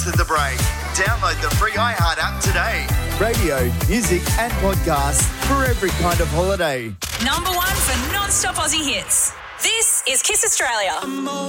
To the break. Download the free iHeart app today. Radio, music and podcasts for every kind of holiday. Number 1 for non-stop Aussie hits. This is Kiss Australia.